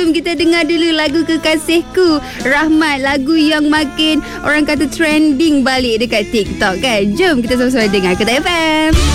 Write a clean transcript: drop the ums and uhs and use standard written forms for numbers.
jom kita dengar dulu lagu Kekasihku Rahmat. Lagu yang makin orang kata trending balik dekat TikTok kan. Jom kita sama-sama dengar Kotak FM.